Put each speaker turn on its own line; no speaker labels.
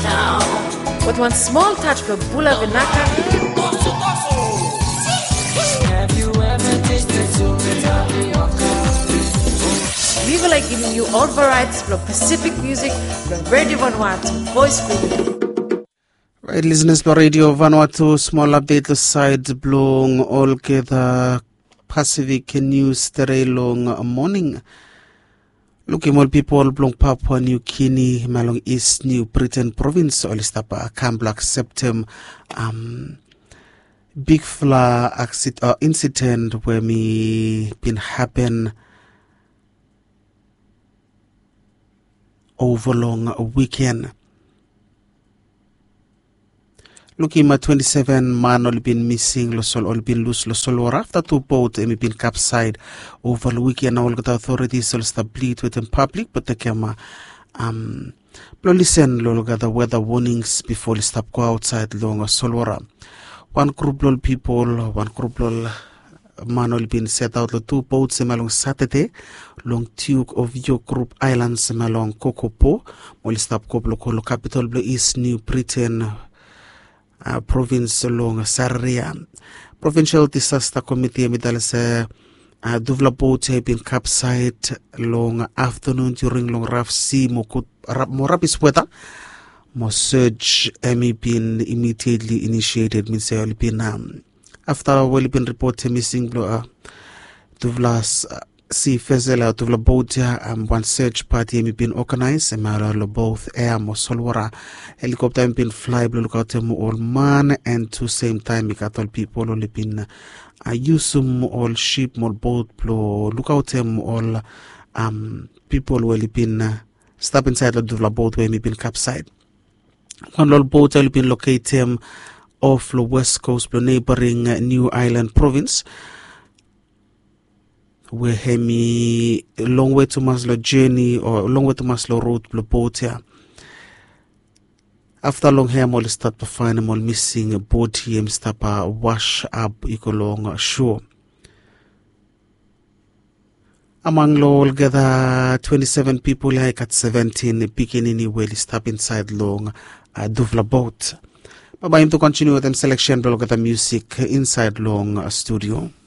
With one small touch of Bula Vinaka.
Have you ever tasted super tapioca?
We will giving you all varieties of Pacific music from Radio Vanuatu Voice Video.
Right, listeners, by Radio Vanuatu, small update the side blong all the Pacific news today long morning. Looking more people blong Papua New Guinea, Malong East New Britain province, Olistapa, Camblak Septem, big fla incident where me been happen over long a weekend. Looking at 27 man all been missing, losol all been loose, losol after two boats been capsized over the weekend. All the authorities all bleed within public, but they can listen the weather warnings before they stop go outside long solora. One group of people, one group of man all been set out the two boats along Saturday, long Duke of York Group Islands along Kokopo, while stop go local capital East New Britain. Province along Sarria. Provincial Disaster Committee medalise Duvla boat have been capsized long afternoon during long rough sea more rapid weather. More search been immediately initiated means been after well been reported missing Duvla's sea vessel out of the boat one search party been organized and both air mo solwara helicopter been fly look out all man and to same time we got all people only been use all ship more boat look out all people will been stop inside the boat where we been capsized. One little boat will been located off the west coast neighboring New Island province. We have a long way to Maslow journey or long way to Maslow road boat here. After long hair mall start to find them all missing a boat here stop wash up long shore. Among all gather 27 people like at 17 beginning will stop inside long Duvla boat. But I'm to continue with them selection blog the music inside long studio.